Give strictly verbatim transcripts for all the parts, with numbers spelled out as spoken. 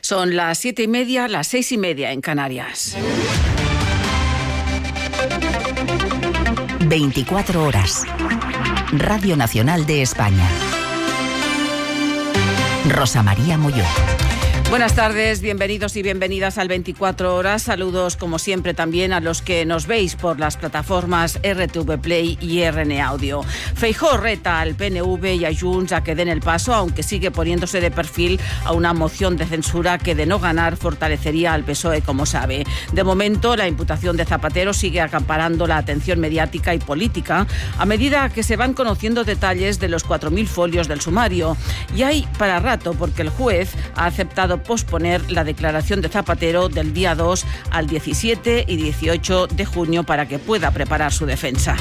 Son las siete y media, las seis y media en Canarias. veinticuatro horas. Radio Nacional de España. Rosa María Molló. Buenas tardes, bienvenidos y bienvenidas al veinticuatro horas. Saludos, como siempre, también a los que nos veis por las plataformas R T V Play y R N Audio. Feijóo reta al P N V y a Junts a que den el paso, aunque sigue poniéndose de perfil a una moción de censura que, de no ganar, fortalecería al P S O E, como sabe. De momento, la imputación de Zapatero sigue acaparando la atención mediática y política a medida que se van conociendo detalles de los cuatro mil folios del sumario. Y hay para rato, porque el juez ha aceptado posponer la declaración de Zapatero del día dos al diecisiete y dieciocho de junio para que pueda preparar su defensa.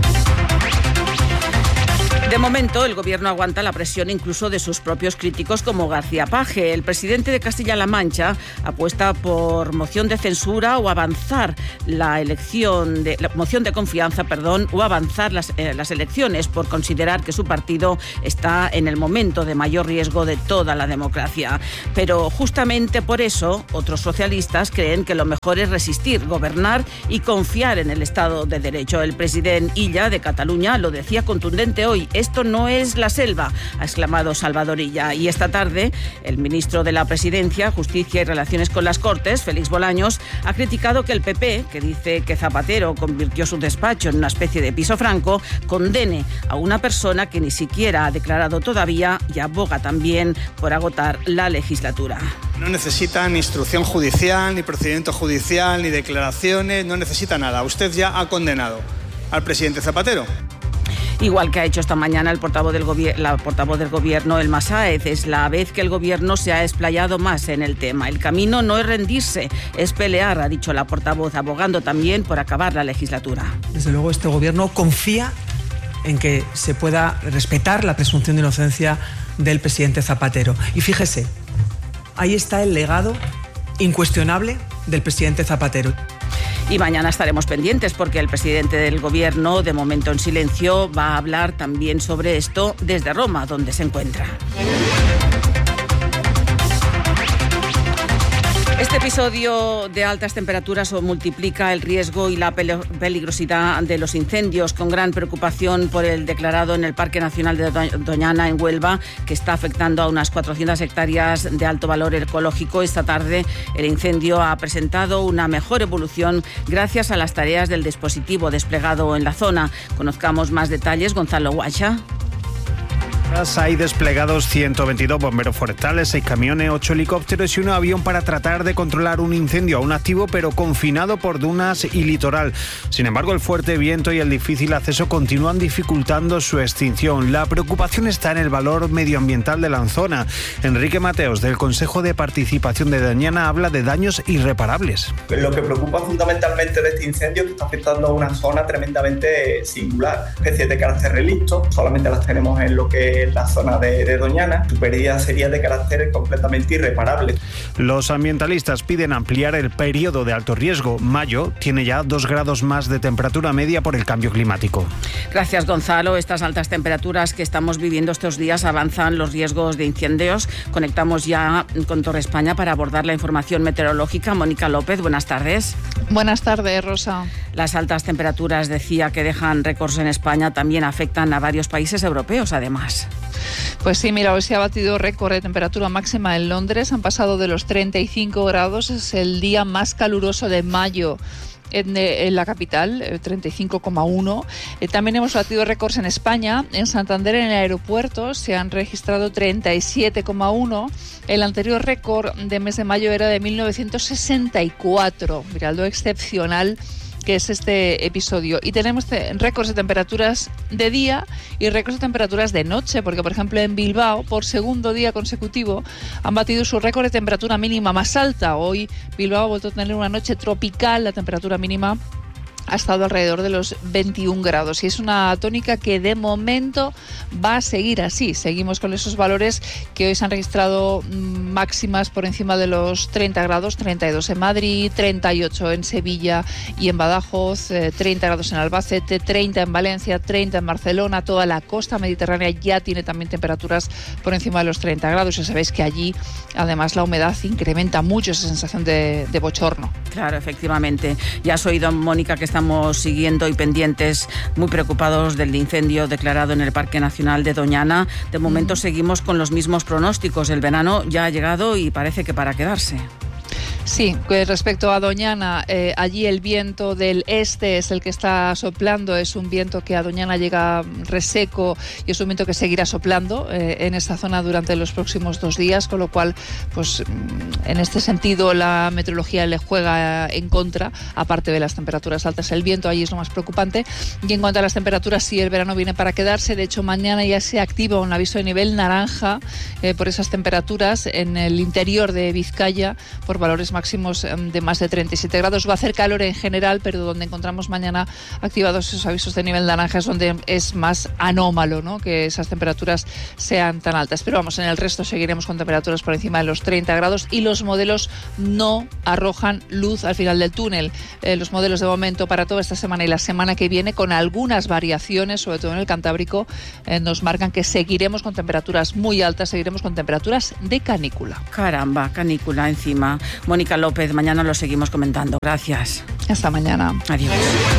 De momento, el Gobierno aguanta la presión incluso de sus propios críticos como García Paje. El presidente de Castilla-La Mancha apuesta por moción de censura o avanzar la elección de la moción de confianza, perdón, o avanzar las, eh, las elecciones por considerar que su partido está en el momento de mayor riesgo de toda la democracia. Pero justamente por eso, otros socialistas creen que lo mejor es resistir, gobernar y confiar en el Estado de Derecho. El presidente Illa de Cataluña lo decía contundente hoy. Esto no es la selva, ha exclamado Salvador Illa. Y esta tarde, el ministro de la Presidencia, Justicia y Relaciones con las Cortes, Félix Bolaños, ha criticado que el P P, que dice que Zapatero convirtió su despacho en una especie de piso franco, condene a una persona que ni siquiera ha declarado todavía y aboga también por agotar la legislatura. No necesitan instrucción judicial, ni procedimiento judicial, ni declaraciones, no necesita nada. Usted ya ha condenado al presidente Zapatero. Igual que ha hecho esta mañana el portavoz del gobier- la portavoz del Gobierno, Elma Sáez. Es la vez que el Gobierno se ha explayado más en el tema. El camino no es rendirse, es pelear, ha dicho la portavoz, abogando también por acabar la legislatura. Desde luego, este Gobierno confía en que se pueda respetar la presunción de inocencia del presidente Zapatero. Y fíjese, ahí está el legado incuestionable del presidente Zapatero. Y mañana estaremos pendientes porque el presidente del Gobierno, de momento en silencio, va a hablar también sobre esto desde Roma, donde se encuentra. Este episodio de altas temperaturas multiplica el riesgo y la peligrosidad de los incendios, con gran preocupación por el declarado en el Parque Nacional de Doñana, en Huelva, que está afectando a unas cuatrocientas hectáreas de alto valor ecológico. Esta tarde el incendio ha presentado una mejor evolución gracias a las tareas del dispositivo desplegado en la zona. Conozcamos más detalles. Gonzalo Guacha. Hay desplegados ciento veintidós bomberos forestales, seis camiones, ocho helicópteros y un avión para tratar de controlar un incendio aún activo pero confinado por dunas y litoral. Sin embargo, el fuerte viento y el difícil acceso continúan dificultando su extinción. La preocupación está en el valor medioambiental de la zona. Enrique Mateos, del Consejo de Participación de Doñana, habla de daños irreparables. Lo que preocupa fundamentalmente de este incendio es que está afectando a una zona tremendamente singular. Especies de carácter relicto, solamente las tenemos en lo que en la zona de, de Doñana. Su pérdida sería de carácter completamente irreparable. Los ambientalistas piden ampliar el periodo de alto riesgo. Mayo tiene ya dos grados más de temperatura media por el cambio climático. Gracias, Gonzalo. Estas altas temperaturas que estamos viviendo estos días avanzan los riesgos de incendios. Conectamos ya con Torre España para abordar la información meteorológica. Mónica López, buenas tardes. Buenas tardes, Rosa. Las altas temperaturas, decía, que dejan récords en España también afectan a varios países europeos, además. Pues sí, mira, hoy se ha batido récord de temperatura máxima en Londres. Han pasado de los treinta y cinco grados. Es el día más caluroso de mayo en, en la capital, treinta y cinco coma uno. Eh, también hemos batido récords en España. En Santander, en el aeropuerto, se han registrado treinta y siete coma uno. El anterior récord de mes de mayo era de mil novecientos sesenta y cuatro. Mirad lo excepcional que es este episodio. Y tenemos récords de temperaturas de día y récords de temperaturas de noche, porque por ejemplo en Bilbao, por segundo día consecutivo, han batido su récord de temperatura mínima más alta. Hoy Bilbao ha vuelto a tener una noche tropical, la temperatura mínima ha estado alrededor de los veintiún grados y es una tónica que de momento va a seguir así. Seguimos con esos valores que hoy se han registrado máximas por encima de los treinta grados, treinta y dos en Madrid, treinta y ocho en Sevilla y en Badajoz, eh, treinta grados en Albacete, treinta en Valencia, treinta en Barcelona. Toda la costa mediterránea ya tiene también temperaturas por encima de los treinta grados. Ya sabéis que allí además la humedad incrementa mucho esa sensación de, de bochorno. Claro, efectivamente. Ya has oído, Mónica, que estamos siguiendo y pendientes, muy preocupados del incendio declarado en el Parque Nacional de Doñana. De momento mm. seguimos con los mismos pronósticos. El verano ya ha llegado y parece que para quedarse. Sí, respecto a Doñana, eh, allí el viento del este es el que está soplando, es un viento que a Doñana llega reseco y es un viento que seguirá soplando eh, en esta zona durante los próximos dos días, con lo cual, pues en este sentido la meteorología le juega en contra, aparte de las temperaturas altas. El viento allí es lo más preocupante. Y en cuanto a las temperaturas, sí, el verano viene para quedarse. De hecho, mañana ya se activa un aviso de nivel naranja eh, por esas temperaturas en el interior de Vizcaya, por valores máximos de más de treinta y siete grados. Va a hacer calor en general, pero donde encontramos mañana activados esos avisos de nivel naranja es donde es más anómalo, ¿no?, que esas temperaturas sean tan altas. Pero vamos, en el resto seguiremos con temperaturas por encima de los treinta grados y los modelos no arrojan luz al final del túnel. Eh, los modelos de momento para toda esta semana y la semana que viene, con algunas variaciones, sobre todo en el Cantábrico, eh, nos marcan que seguiremos con temperaturas muy altas, seguiremos con temperaturas de canícula. Caramba, canícula encima. Mónica López, mañana lo seguimos comentando. Gracias. Hasta mañana. Adiós.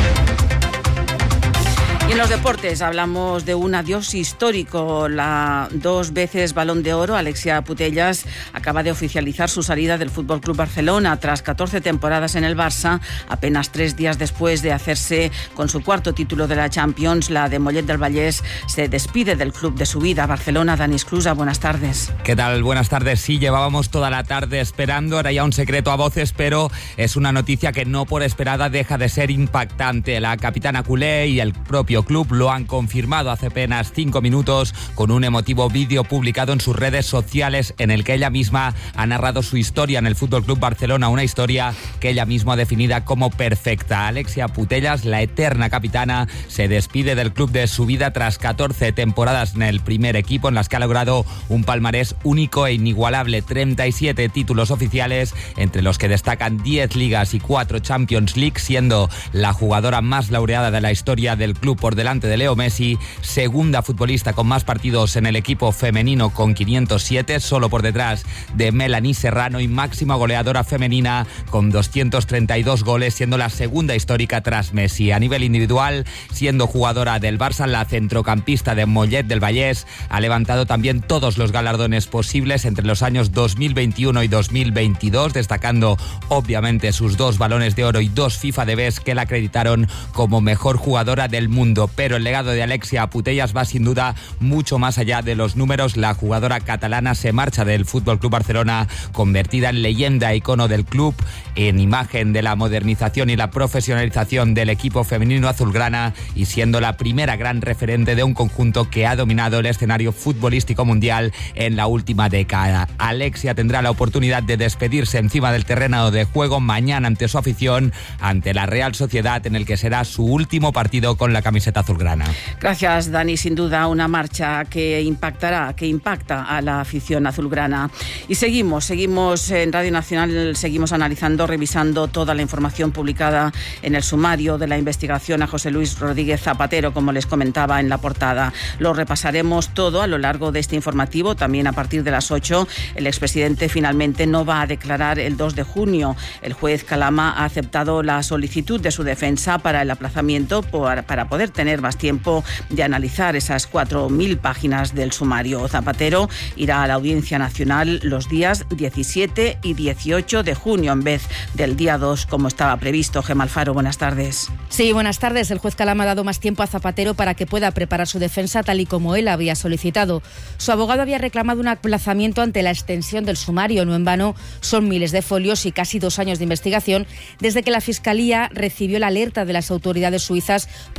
Y en los deportes hablamos de un adiós histórico. La dos veces Balón de Oro, Alexia Putellas, acaba de oficializar su salida del F C Barcelona tras catorce temporadas en el Barça. Apenas tres días después de hacerse con su cuarto título de la Champions, la de Mollet del Vallès se despide del club de su vida. Barcelona, Dani Esclusa, buenas tardes. ¿Qué tal? Buenas tardes. Sí, llevábamos toda la tarde esperando, era ya un secreto a voces, pero es una noticia que no por esperada deja de ser impactante. La capitana culé y el propio club lo han confirmado hace apenas cinco minutos con un emotivo vídeo publicado en sus redes sociales en el que ella misma ha narrado su historia en el F C Barcelona, una historia que ella misma ha definido como perfecta. Alexia Putellas, la eterna capitana, se despide del club de su vida tras catorce temporadas en el primer equipo, en las que ha logrado un palmarés único e inigualable, treinta y siete títulos oficiales, entre los que destacan diez ligas y cuatro Champions League, siendo la jugadora más laureada de la historia del club por delante de Leo Messi, segunda futbolista con más partidos en el equipo femenino con quinientos siete, solo por detrás de Melanie Serrano, y máxima goleadora femenina con doscientos treinta y dos goles, siendo la segunda histórica tras Messi. A nivel individual, siendo jugadora del Barça, la centrocampista de Mollet del Vallès ha levantado también todos los galardones posibles entre los años dos mil veintiuno y dos mil veintidós, destacando obviamente sus dos balones de oro y dos FIFA de Best que la acreditaron como mejor jugadora del mundo. Pero el legado de Alexia Putellas va sin duda mucho más allá de los números. La jugadora catalana se marcha del F C Barcelona convertida en leyenda, icono del club, en imagen de la modernización y la profesionalización del equipo femenino azulgrana, y siendo la primera gran referente de un conjunto que ha dominado el escenario futbolístico mundial en la última década. Alexia tendrá la oportunidad de despedirse encima del terreno de juego mañana ante su afición, ante la Real Sociedad, en el que será su último partido con la camiseta azulgrana. Gracias, Dani. Sin duda una marcha que impactará, que impacta a la afición azulgrana. Y seguimos, seguimos en Radio Nacional, seguimos analizando, revisando toda la información publicada en el sumario de la investigación a José Luis Rodríguez Zapatero, como les comentaba en la portada. Lo repasaremos todo a lo largo de este informativo. También a partir de las ocho, el expresidente finalmente no va a declarar el dos de junio. El juez Calama ha aceptado la solicitud de su defensa para el aplazamiento para, para poder tener más tiempo de analizar esas cuatro mil páginas del sumario. Zapatero irá a la Audiencia Nacional los días diecisiete y dieciocho de junio en vez del día dos como estaba previsto. Gemma Alfaro, buenas tardes. Sí, buenas tardes. El juez Calama ha dado más tiempo a Zapatero para que pueda preparar su defensa tal y como él había solicitado. Su abogado había reclamado un aplazamiento ante la extensión del sumario. No en vano, son miles de folios y casi dos años de investigación desde que la Fiscalía recibió la alerta de las autoridades suizas por movimientos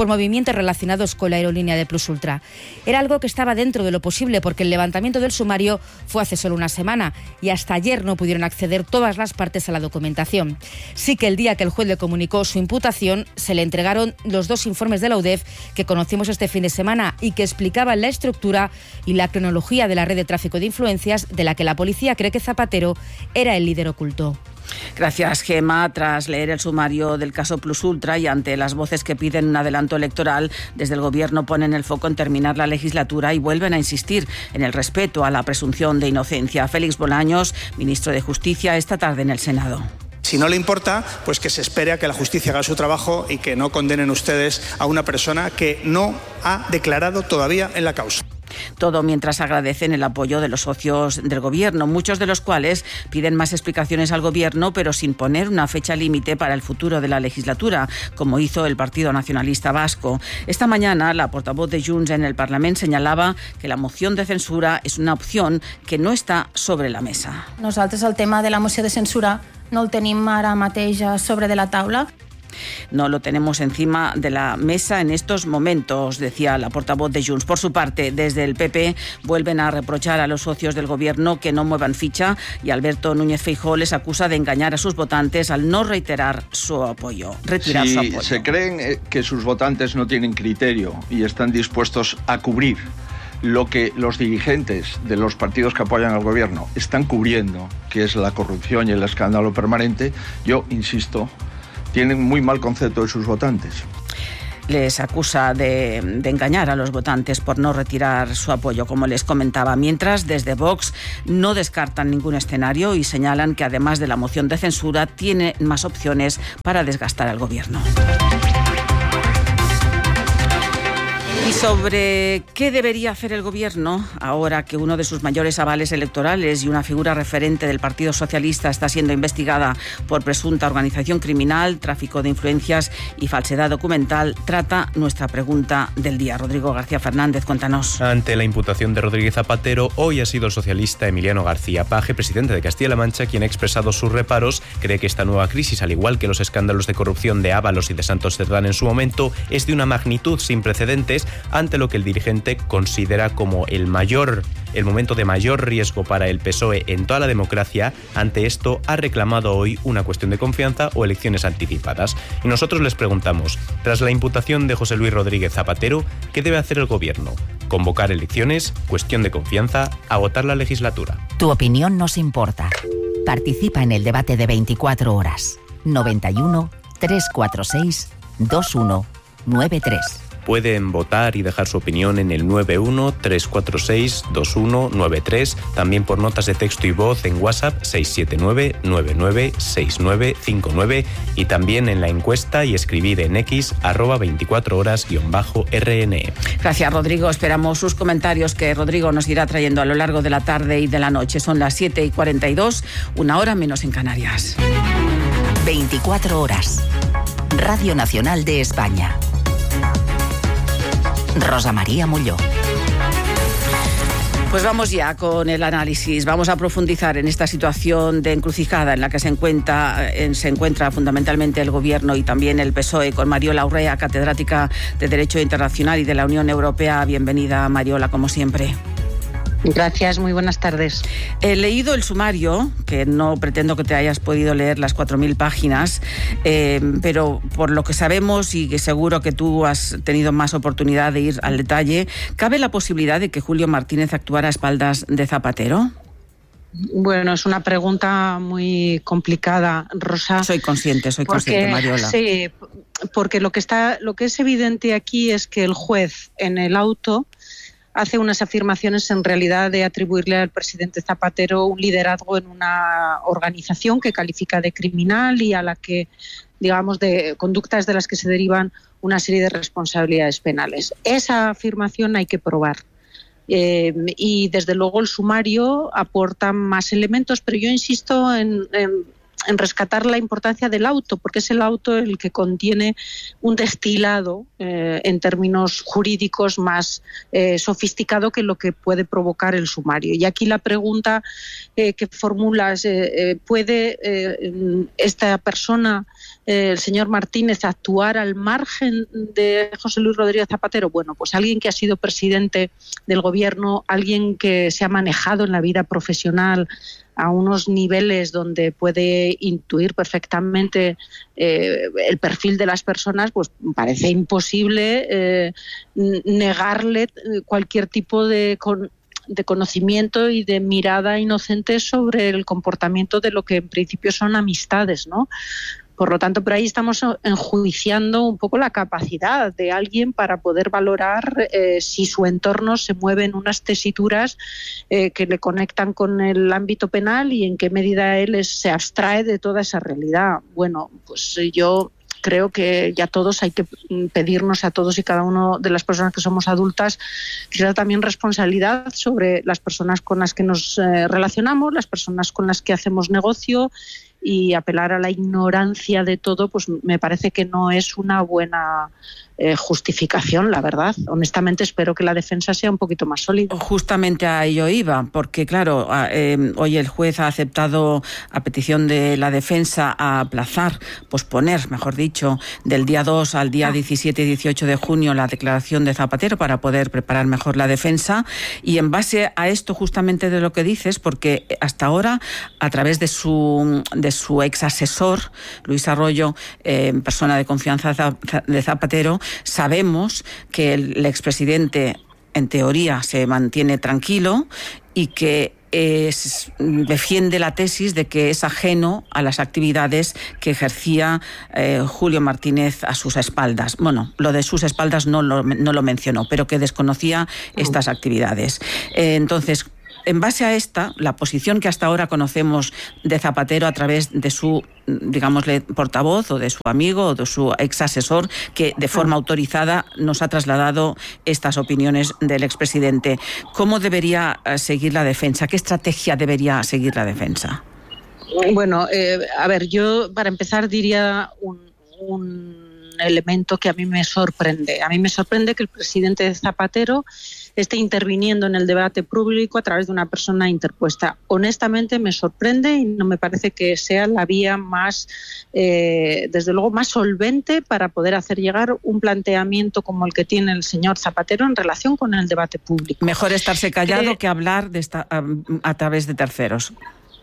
procedimientos relacionados con la aerolínea de Plus Ultra. Era algo que estaba dentro de lo posible porque el levantamiento del sumario fue hace solo una semana y hasta ayer no pudieron acceder todas las partes a la documentación. Sí que el día que el juez le comunicó su imputación se le entregaron los dos informes de la U D E F que conocimos este fin de semana y que explicaban la estructura y la cronología de la red de tráfico de influencias de la que la policía cree que Zapatero era el líder oculto. Gracias, Gema. Tras leer el sumario del caso Plus Ultra y ante las voces que piden un adelanto electoral, desde el Gobierno ponen el foco en terminar la legislatura y vuelven a insistir en el respeto a la presunción de inocencia. Félix Bolaños, ministro de Justicia, esta tarde en el Senado. Si no le importa, pues que se espere a que la justicia haga su trabajo y que no condenen ustedes a una persona que no ha declarado todavía en la causa. Todo mientras agradecen el apoyo de los socios del Gobierno, muchos de los cuales piden más explicaciones al Gobierno, pero sin poner una fecha límite para el futuro de la legislatura, como hizo el Partido Nacionalista Vasco. Esta mañana, la portavoz de Junts en el Parlamento señalaba que la moción de censura es una opción que no está sobre la mesa. Nosaltres el tema de la moció de censura no el tenim ara mateix sobre de la taula. No lo tenemos encima de la mesa en estos momentos, decía la portavoz de Junts. Por su parte, desde el P P vuelven a reprochar a los socios del Gobierno que no muevan ficha y Alberto Núñez Feijóo les acusa de engañar a sus votantes al no reiterar su apoyo, retirar si su apoyo. Se creen que sus votantes no tienen criterio y están dispuestos a cubrir lo que los dirigentes de los partidos que apoyan al Gobierno están cubriendo, que es la corrupción y el escándalo permanente, yo insisto, tienen muy mal concepto de sus votantes. Les acusa de, de engañar a los votantes por no retirar su apoyo, como les comentaba. Mientras, desde Vox no descartan ningún escenario y señalan que además de la moción de censura, tiene más opciones para desgastar al Gobierno. Y sobre qué debería hacer el Gobierno ahora que uno de sus mayores avales electorales y una figura referente del Partido Socialista está siendo investigada por presunta organización criminal, tráfico de influencias y falsedad documental, trata nuestra pregunta del día. Rodrigo García Fernández, cuéntanos. Ante la imputación de Rodríguez Zapatero, hoy ha sido el socialista Emiliano García Paje, presidente de Castilla-La Mancha, quien ha expresado sus reparos. Cree que esta nueva crisis, al igual que los escándalos de corrupción de Ábalos y de Santos Cerdán en su momento, es de una magnitud sin precedentes, ante lo que el dirigente considera como el mayor, el momento de mayor riesgo para el P S O E en toda la democracia. Ante esto, ha reclamado hoy una cuestión de confianza o elecciones anticipadas. Y nosotros les preguntamos, tras la imputación de José Luis Rodríguez Zapatero, ¿qué debe hacer el Gobierno? ¿Convocar elecciones? ¿Cuestión de confianza? ¿Agotar la legislatura? Tu opinión nos importa. Participa en el debate de veinticuatro horas. noventa y uno, trescientos cuarenta y seis, veintiuno noventa y tres. Pueden votar y dejar su opinión en el nueve uno, tres cuatro seis, dos uno nueve tres, también por notas de texto y voz en WhatsApp seis siete nueve, nueve nueve seis nueve cinco nueve y también en la encuesta y escribir en X arroba veinticuatro horas guión bajo R N E. Gracias, Rodrigo. Esperamos sus comentarios que Rodrigo nos irá trayendo a lo largo de la tarde y de la noche. Son las siete y cuarenta y dos, una hora menos en Canarias. veinticuatro horas. Radio Nacional de España. Rosa María Molló. Pues vamos ya con el análisis. Vamos a profundizar en esta situación de encrucijada en la que se encuentra, se encuentra fundamentalmente el Gobierno y también el P S O E, con Mariola Urrea, catedrática de Derecho Internacional y de la Unión Europea. Bienvenida, Mariola, como siempre. Gracias, muy buenas tardes. He leído el sumario, que no pretendo que te hayas podido leer las cuatro mil páginas, eh, pero por lo que sabemos y que seguro que tú has tenido más oportunidad de ir al detalle, ¿cabe la posibilidad de que Julio Martínez actuara a espaldas de Zapatero? Bueno, es una pregunta muy complicada, Rosa. Soy consciente, soy porque, consciente, Mariola. Sí, porque lo que está, lo que es evidente aquí es que el juez en el auto hace unas afirmaciones en realidad de atribuirle al presidente Zapatero un liderazgo en una organización que califica de criminal y a la que, digamos, de conductas de las que se derivan una serie de responsabilidades penales. Esa afirmación hay que probar. Eh, y desde luego el sumario aporta más elementos, pero yo insisto en, en, en rescatar la importancia del auto, porque es el auto el que contiene un destilado eh, en términos jurídicos más eh, sofisticado que lo que puede provocar el sumario. Y aquí la pregunta eh, que formulas, eh, eh, ¿puede eh, esta persona, eh, el señor Martínez, actuar al margen de José Luis Rodríguez Zapatero? Bueno, pues alguien que ha sido presidente del gobierno, alguien que se ha manejado en la vida profesional a unos niveles donde puede intuir perfectamente eh, el perfil de las personas, pues parece imposible eh, negarle cualquier tipo de, con, de conocimiento y de mirada inocente sobre el comportamiento de lo que en principio son amistades, ¿no? Por lo tanto, por ahí estamos enjuiciando un poco la capacidad de alguien para poder valorar eh, si su entorno se mueve en unas tesituras eh, que le conectan con el ámbito penal y en qué medida él es, se abstrae de toda esa realidad. Bueno, pues yo creo que ya todos hay que pedirnos a todos y cada uno de las personas que somos adultas quizá también responsabilidad sobre las personas con las que nos eh, relacionamos, las personas con las que hacemos negocio, y apelar a la ignorancia de todo, pues me parece que no es una buena eh, justificación, la verdad. Honestamente espero que la defensa sea un poquito más sólida. Justamente a ello iba, porque claro, eh, hoy el juez ha aceptado a petición de la defensa a aplazar, posponer, mejor dicho, del día dos al día diecisiete y dieciocho de junio la declaración de Zapatero para poder preparar mejor la defensa, y en base a esto justamente de lo que dices, porque hasta ahora a través de su de su ex asesor, Luis Arroyo, eh, persona de confianza de Zapatero, sabemos que el expresidente en teoría se mantiene tranquilo y que Es, defiende la tesis de que es ajeno a las actividades que ejercía eh, Julio Martínez a sus espaldas. Bueno, lo de sus espaldas no lo, no lo mencionó, pero que desconocía estas actividades. Eh, entonces, en base a esta, la posición que hasta ahora conocemos de Zapatero a través de su, digámosle, portavoz o de su amigo o de su ex asesor, que de forma autorizada nos ha trasladado estas opiniones del expresidente. ¿Cómo debería seguir la defensa? ¿Qué estrategia debería seguir la defensa? Bueno, eh, a ver, yo para empezar diría un, un elemento que a mí me sorprende. A mí me sorprende que el presidente Zapatero esté interviniendo en el debate público a través de una persona interpuesta. Honestamente me sorprende y no me parece que sea la vía más, eh, desde luego, más solvente para poder hacer llegar un planteamiento como el que tiene el señor Zapatero en relación con el debate público. Mejor estarse callado que, que hablar de esta, a, a través de terceros.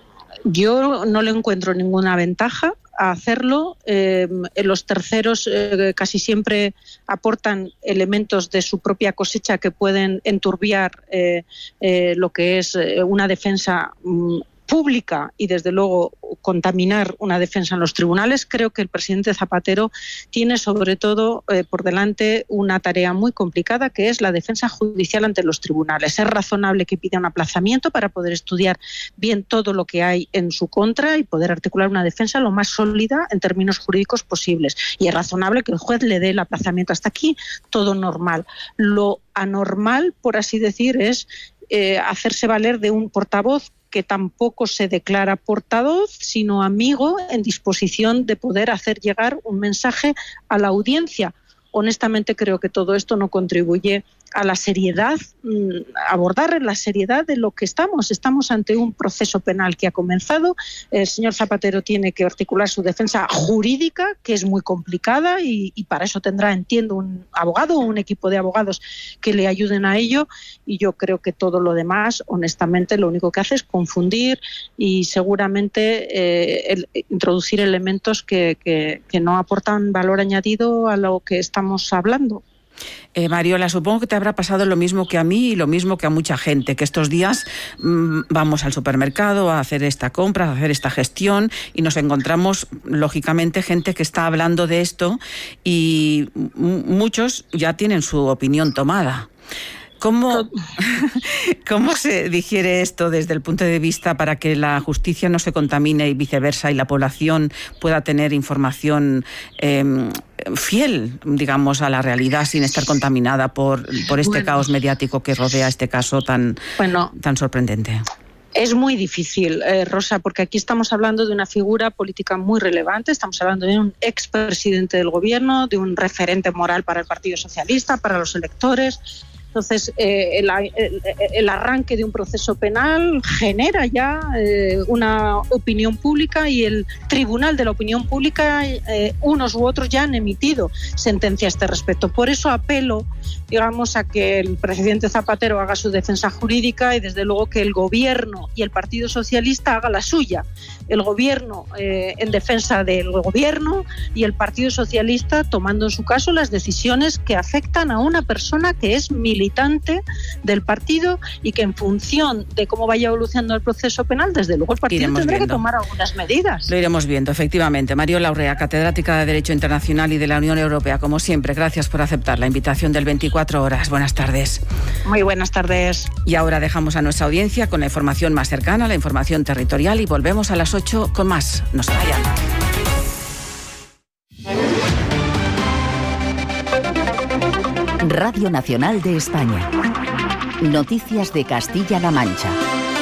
Yo no le encuentro ninguna ventaja a hacerlo. Eh, los terceros eh, casi siempre aportan elementos de su propia cosecha que pueden enturbiar eh, eh, lo que es una defensa mm, pública y desde luego contaminar una defensa en los tribunales. Creo que el presidente Zapatero tiene sobre todo eh, por delante una tarea muy complicada, que es la defensa judicial ante los tribunales. Es razonable que pida un aplazamiento para poder estudiar bien todo lo que hay en su contra y poder articular una defensa lo más sólida en términos jurídicos posibles. Y es razonable que el juez le dé el aplazamiento. Hasta aquí todo normal. Lo anormal, por así decir, es eh, hacerse valer de un portavoz que tampoco se declara portavoz, sino amigo en disposición de poder hacer llegar un mensaje a la audiencia. Honestamente creo que todo esto no contribuye a la seriedad, abordar la seriedad de lo que estamos. Estamos ante un proceso penal que ha comenzado. El señor Zapatero tiene que articular su defensa jurídica, que es muy complicada, y, y para eso tendrá, entiendo, un abogado o un equipo de abogados que le ayuden a ello. Y yo creo que todo lo demás, honestamente, lo único que hace es confundir y seguramente eh, el, introducir elementos que, que, que no aportan valor añadido a lo que estamos hablando. Eh, Mariola, supongo que te habrá pasado lo mismo que a mí y lo mismo que a mucha gente, que estos días mmm, vamos al supermercado a hacer esta compra, a hacer esta gestión y nos encontramos, lógicamente, gente que está hablando de esto y m- muchos ya tienen su opinión tomada. ¿Cómo, ¿Cómo se digiere esto desde el punto de vista para que la justicia no se contamine y viceversa y la población pueda tener información eh, fiel, digamos, a la realidad sin estar contaminada por, por este bueno. caos mediático que rodea este caso tan, bueno, tan sorprendente? Es muy difícil, eh, Rosa, porque aquí estamos hablando de una figura política muy relevante, estamos hablando de un expresidente del gobierno, de un referente moral para el Partido Socialista, para los electores. Entonces, eh, el, el, el arranque de un proceso penal genera ya eh, una opinión pública y el Tribunal de la Opinión Pública, eh, unos u otros ya han emitido sentencia a este respecto. Por eso apelo, digamos, a que el presidente Zapatero haga su defensa jurídica y, desde luego, que el Gobierno y el Partido Socialista haga la suya. El Gobierno eh, en defensa del Gobierno y el Partido Socialista tomando en su caso las decisiones que afectan a una persona que es militante del partido y que, en función de cómo vaya evolucionando el proceso penal, desde luego el partido Iremos tendrá viendo. que tomar algunas medidas. Lo iremos viendo, efectivamente. Mariola Urrea, catedrática de Derecho Internacional y de la Unión Europea, como siempre, gracias por aceptar la invitación del veinticuatro horas. Buenas tardes. Muy buenas tardes. Y ahora dejamos a nuestra audiencia con la información más cercana, la información territorial, y volvemos a las ocho con más. No se vayan. Radio Nacional de España. Noticias de Castilla-La Mancha.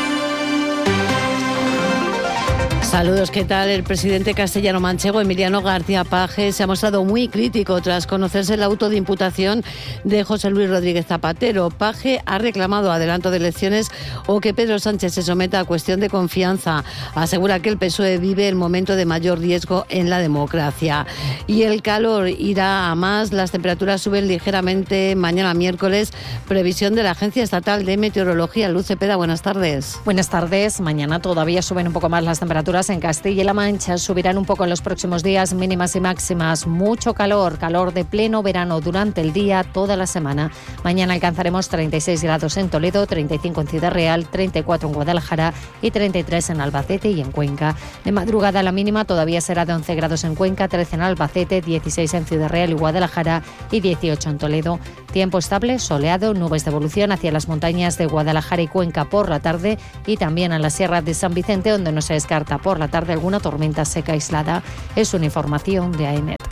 Saludos, ¿qué tal? El presidente castellano-manchego, Emiliano García Paje, se ha mostrado muy crítico tras conocerse el auto de imputación de José Luis Rodríguez Zapatero. Paje ha reclamado adelanto de elecciones o que Pedro Sánchez se someta a cuestión de confianza. Asegura que el P S O E vive el momento de mayor riesgo en la democracia. Y el calor irá a más, las temperaturas suben ligeramente mañana miércoles. Previsión de la Agencia Estatal de Meteorología. Luz Cepeda, buenas tardes. Buenas tardes. Mañana todavía suben un poco más las temperaturas en Castilla-La Mancha, subirán un poco en los próximos días, mínimas y máximas. Mucho calor, calor de pleno verano durante el día, toda la semana. Mañana alcanzaremos treinta y seis grados en Toledo, treinta y cinco en Ciudad Real, treinta y cuatro en Guadalajara y treinta y tres en Albacete y en Cuenca. De madrugada la mínima todavía será de once grados en Cuenca, trece en Albacete, dieciséis en Ciudad Real y Guadalajara y dieciocho en Toledo. Tiempo estable, soleado, nubes de evolución hacia las montañas de Guadalajara y Cuenca por la tarde y también en la Sierra de San Vicente, donde no se descarta por la tarde alguna tormenta seca aislada. Es una información de A E M E T.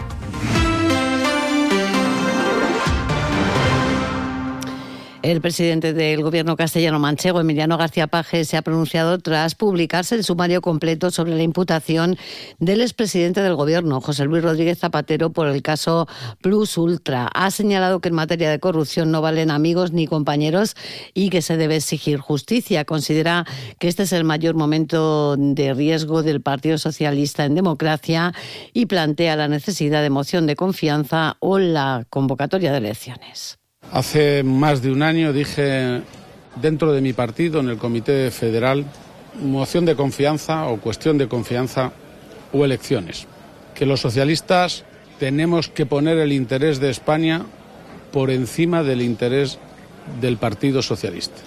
El presidente del Gobierno castellano-manchego, Emiliano García Paje, se ha pronunciado tras publicarse el sumario completo sobre la imputación del expresidente del Gobierno, José Luis Rodríguez Zapatero, por el caso Plus Ultra. Ha señalado que en materia de corrupción no valen amigos ni compañeros y que se debe exigir justicia. Considera que este es el mayor momento de riesgo del Partido Socialista en democracia y plantea la necesidad de moción de confianza o la convocatoria de elecciones. Hace más de un año dije dentro de mi partido, en el Comité Federal, moción de confianza o cuestión de confianza o elecciones. Que los socialistas tenemos que poner el interés de España por encima del interés del Partido Socialista.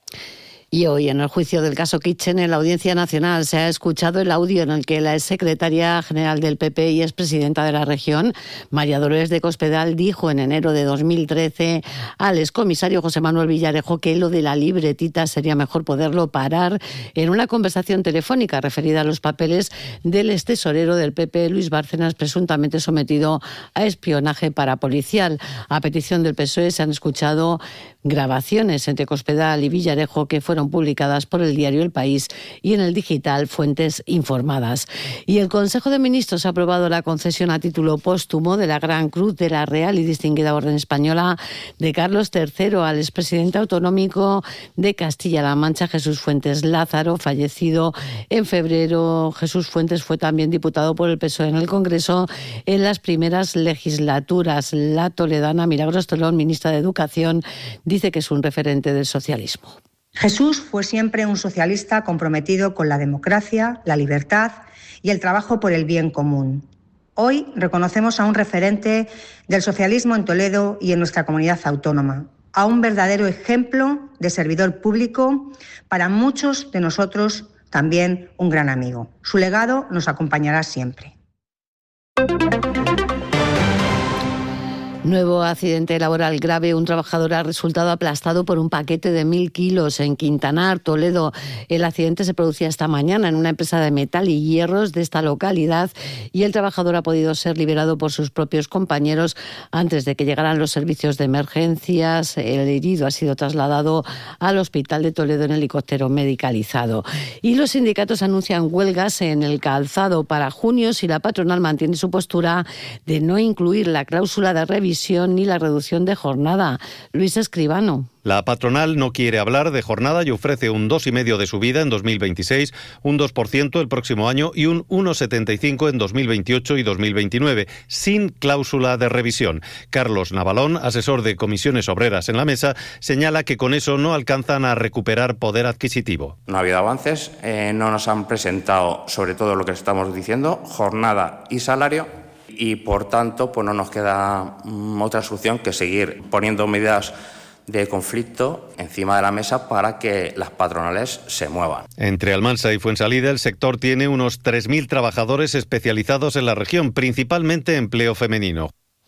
Y hoy, en el juicio del caso Kitchen, en la Audiencia Nacional se ha escuchado el audio en el que la exsecretaria general del P P y expresidenta de la región, María Dolores de Cospedal, dijo en enero de dos mil trece al excomisario José Manuel Villarejo que lo de la libretita sería mejor poderlo parar en una conversación telefónica referida a los papeles del extesorero del P P, Luis Bárcenas, presuntamente sometido a espionaje parapolicial. A petición del P S O E se han escuchado grabaciones entre Cospedal y Villarejo que fueron publicadas por el diario El País y en el digital Fuentes Informadas. Y el Consejo de Ministros ha aprobado la concesión a título póstumo de la Gran Cruz de la Real y Distinguida Orden Española de Carlos tercero al expresidente autonómico de Castilla-La Mancha, Jesús Fuentes Lázaro, fallecido en febrero. Jesús Fuentes fue también diputado por el P S O E en el Congreso en las primeras legislaturas. La toledana Milagros Tolón, ministra de Educación, dice que es un referente del socialismo. Jesús fue siempre un socialista comprometido con la democracia, la libertad y el trabajo por el bien común. Hoy reconocemos a un referente del socialismo en Toledo y en nuestra comunidad autónoma, a un verdadero ejemplo de servidor público, para muchos de nosotros también un gran amigo. Su legado nos acompañará siempre. Nuevo accidente laboral grave. Un trabajador ha resultado aplastado por un paquete de mil kilos en Quintanar, Toledo. El accidente se producía esta mañana en una empresa de metal y hierros de esta localidad y el trabajador ha podido ser liberado por sus propios compañeros antes de que llegaran los servicios de emergencias. El herido ha sido trasladado al hospital de Toledo en helicóptero medicalizado. Y los sindicatos anuncian huelgas en el calzado para junio si la patronal mantiene su postura de no incluir la cláusula de revisión ni la reducción de jornada. Luis Escribano. La patronal no quiere hablar de jornada y ofrece un dos coma cinco por ciento de subida en dos mil veintiséis, un dos por ciento el próximo año y un uno coma setenta y cinco por ciento en dos mil veintiocho y dos mil veintinueve, sin cláusula de revisión. Carlos Navalón, asesor de comisiones obreras en la mesa, señala que con eso no alcanzan a recuperar poder adquisitivo. No ha habido avances, eh, no nos han presentado, sobre todo lo que estamos diciendo, jornada y salario. Y, por tanto, pues no nos queda otra solución que seguir poniendo medidas de conflicto encima de la mesa para que las patronales se muevan. Entre Almansa y Fuensalida, el sector tiene unos tres mil trabajadores especializados en la región, principalmente empleo femenino.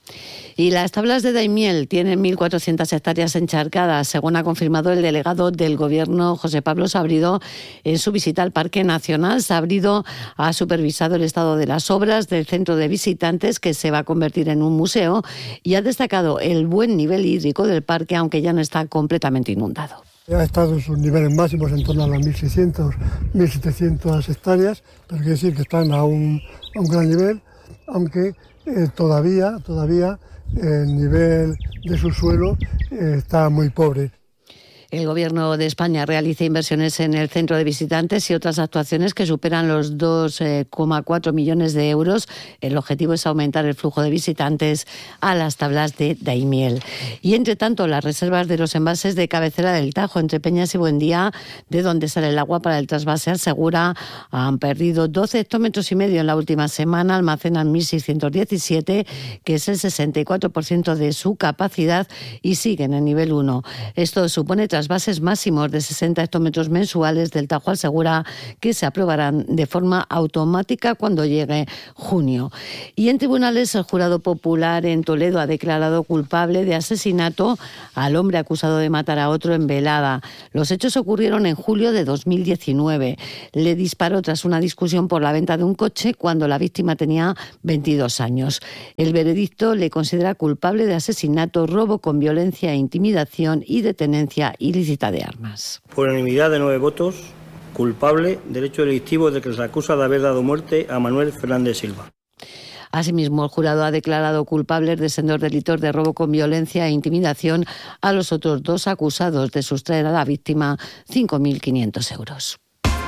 Y las tablas de Daimiel tienen mil cuatrocientas hectáreas encharcadas, según ha confirmado el delegado del Gobierno, José Pablo Sabrido, en su visita al Parque Nacional. Sabrido ha supervisado el estado de las obras del centro de visitantes, que se va a convertir en un museo, y ha destacado el buen nivel hídrico del parque, aunque ya no está completamente inundado. Ha estado en sus niveles máximos en torno a las mil seiscientas, mil setecientas hectáreas, pero quiere decir que están a un, a un gran nivel, aunque eh, todavía, todavía el nivel de su suelo eh, está muy pobre. El Gobierno de España realiza inversiones en el centro de visitantes y otras actuaciones que superan los dos coma cuatro millones de euros. El objetivo es aumentar el flujo de visitantes a las tablas de Daimiel. Y, entre tanto, las reservas de los embalses de cabecera del Tajo, entre Peñas y Buendía, de donde sale el agua para el trasvase al Segura, han perdido doce hectómetros y medio en la última semana, almacenan mil seiscientos diecisiete, que es el sesenta y cuatro por ciento de su capacidad, y siguen en nivel uno. Esto supone trasvases máximos de sesenta hectómetros mensuales del Tajo al Segura, que se aprobarán de forma automática cuando llegue junio. Y en tribunales, el jurado popular en Toledo ha declarado culpable de asesinato al hombre acusado de matar a otro en Velada. Los hechos ocurrieron en julio de dos mil diecinueve. Le disparó tras una discusión por la venta de un coche cuando la víctima tenía veintidós años. El veredicto le considera culpable de asesinato, robo con violencia e intimidación y de tenencia ilícita de armas. Por unanimidad de nueve votos, culpable del hecho delictivo de que se acusa de haber dado muerte a Manuel Fernández Silva. Asimismo, el jurado ha declarado culpables de sendos delitos de robo con violencia e intimidación a los otros dos acusados de sustraer a la víctima cinco mil quinientos euros.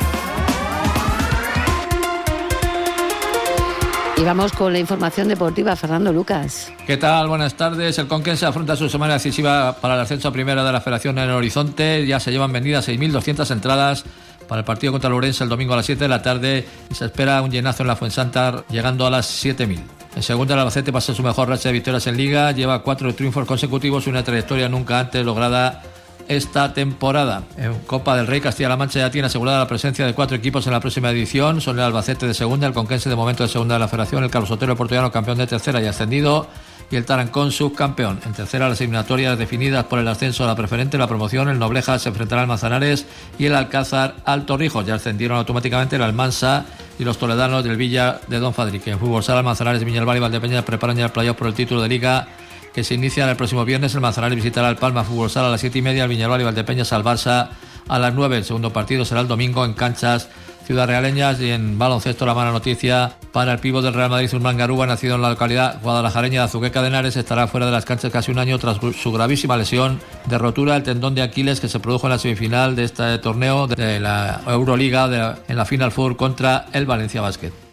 Y vamos con la información deportiva. Fernando Lucas. ¿Qué tal? Buenas tardes. El Conquense afronta su semana decisiva para el ascenso a primera de la Federación en el horizonte. Ya se llevan vendidas seis mil doscientas entradas para el partido contra el Ourense el domingo a las siete de la tarde y se espera un llenazo en la Fuensanta llegando a las siete mil. En segunda, el Albacete pasa su mejor racha de victorias en Liga, lleva cuatro triunfos consecutivos y una trayectoria nunca antes lograda esta temporada. En Copa del Rey, Castilla-La Mancha ya tiene asegurada la presencia de cuatro equipos en la próxima edición. Son el Albacete de segunda, el Conquense de momento de segunda de la Federación, el Carlos Sotero portugués campeón de tercera y ascendido, y el Tarancón subcampeón. En tercera, las eliminatorias definidas por el ascenso a la preferente, la promoción, el Nobleja se enfrentará al Manzanares y el Alcázar al Torrijos. Ya ascendieron automáticamente el Almansa y los toledanos del Villa de Don Fadrique. En fútbol sala, Manzanares, Viñalbal y Valdepeñas preparan ya el playoff por el título de Liga, que se inicia el próximo viernes. El Manzanares visitará el Palma Fútbol Sala a las siete y media, el Viñalbal y Valdepeñas al Barça a las nueve. El segundo partido será el domingo en canchas ciudadrealeñas. Y en baloncesto, la mala noticia para el pívot del Real Madrid, Usman Garuba, nacido en la localidad guadalajareña de Azuqueca de Henares, estará fuera de las canchas casi un año tras su gravísima lesión de rotura del tendón de Aquiles que se produjo en la semifinal de este torneo de la Euroliga de, en la Final Four contra el Valencia Basket.